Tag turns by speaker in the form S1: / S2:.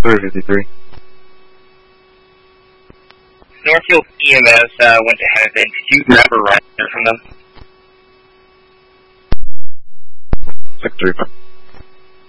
S1: 353.
S2: Northfield EMS went to Hamilton. Could you grab a rider from them?
S1: Secretary.